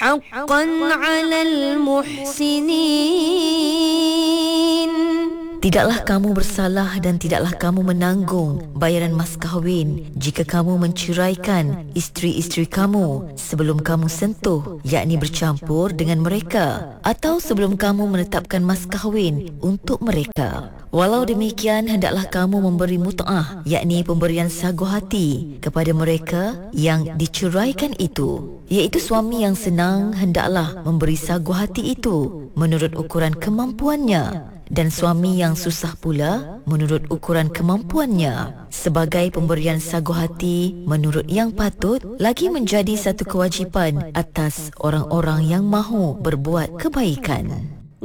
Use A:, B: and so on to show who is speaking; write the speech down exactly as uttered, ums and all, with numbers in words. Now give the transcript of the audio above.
A: حقا على المحسنين.
B: Tidaklah kamu bersalah dan tidaklah kamu menanggung bayaran mas kahwin jika kamu menceraikan isteri-isteri kamu sebelum kamu sentuh, yakni bercampur dengan mereka, atau sebelum kamu menetapkan mas kahwin untuk mereka. Walau demikian, hendaklah kamu memberi mut'ah, yakni pemberian sagu hati kepada mereka yang diceraikan itu, iaitu suami yang senang hendaklah memberi sagu hati itu menurut ukuran kemampuannya, dan suami yang susah pula menurut ukuran kemampuannya. Sebagai pemberian sagu hati menurut yang patut lagi menjadi satu kewajipan atas orang-orang yang mahu berbuat kebaikan.